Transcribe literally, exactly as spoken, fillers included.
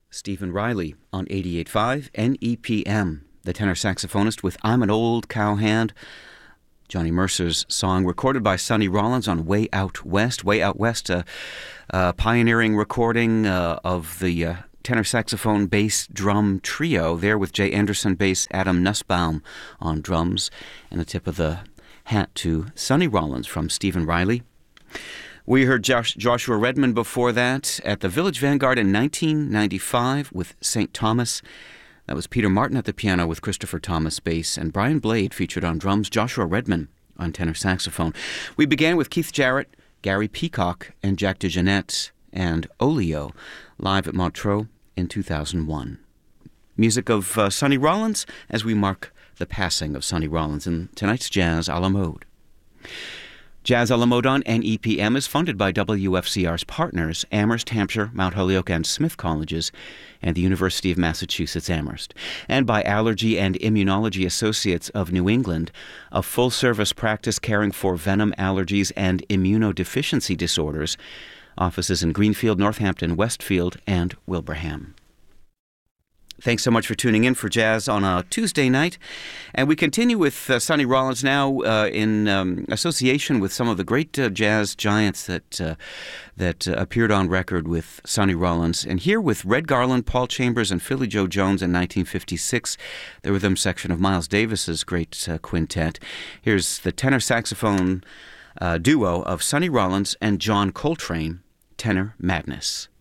Stephen Riley on eighty-eight point five N E P M, the tenor saxophonist with I'm an Old Cowhand, Johnny Mercer's song recorded by Sonny Rollins on Way Out West. Way Out West, a, a pioneering recording uh, of the uh, tenor saxophone bass drum trio, there with Jay Anderson bass, Adam Nussbaum on drums, and the tip of the hat to Sonny Rollins from Stephen Riley. We heard Josh, Joshua Redman before that at the Village Vanguard in nineteen ninety-five with Saint Thomas. That was Peter Martin at the piano with Christopher Thomas bass, and Brian Blade featured on drums, Joshua Redman on tenor saxophone. We began with Keith Jarrett, Gary Peacock, and Jack DeJohnette and Olio live at Montreux in two thousand one. Music of uh, Sonny Rollins as we mark the passing of Sonny Rollins in tonight's Jazz a la Mode. Jazz a la Mode on N E P M is funded by W F C R's partners, Amherst, Hampshire, Mount Holyoke, and Smith Colleges, and the University of Massachusetts Amherst, and by Allergy and Immunology Associates of New England, a full-service practice caring for venom allergies and immunodeficiency disorders, offices in Greenfield, Northampton, Westfield, and Wilbraham. Thanks so much for tuning in for Jazz on a Tuesday night. And we continue with uh, Sonny Rollins now uh, in um, association with some of the great uh, jazz giants that uh, that uh, appeared on record with Sonny Rollins. And here with Red Garland, Paul Chambers, and Philly Joe Jones in nineteen fifty-six, the rhythm section of Miles Davis's great uh, quintet. Here's the tenor saxophone uh, duo of Sonny Rollins and John Coltrane, Tenor Madness.